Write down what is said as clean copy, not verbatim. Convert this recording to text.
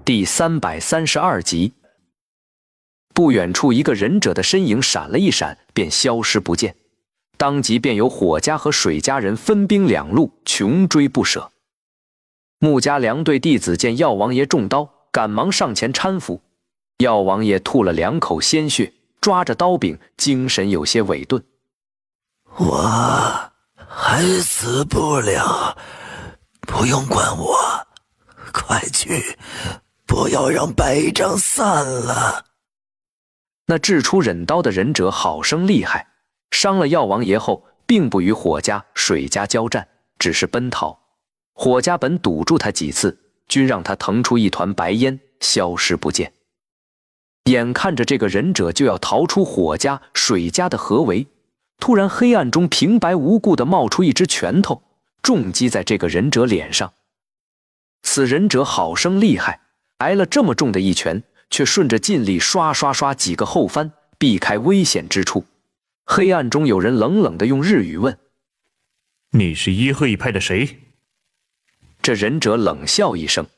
第332集。不远处，一个忍者的身影闪了一闪，便消失不见。当即便有火家和水家人分兵两路，穷追不舍。穆家两队弟子见药王爷中刀，赶忙上前搀扶。药王爷吐了2口鲜血，抓着刀柄，精神有些萎顿。 我还死不了，不用管我，快去，不要让败仗散了。 那掷出忍刀的忍者好生厉害，伤了药王爷后，并不与火家、水家交战，只是奔逃。火家本堵住他几次，均让他腾出一团白烟，消失不见。眼看着这个忍者就要逃出火家、水家的合围，突然黑暗中平白无故地冒出一只拳头，重击在这个忍者脸上。此忍者好生厉害，挨了这么重的一拳，却顺着劲力刷刷刷几个后翻，避开危险之处。黑暗中有人冷冷地用日语问：“ 你是伊贺一派的谁？” 这忍者冷笑一声，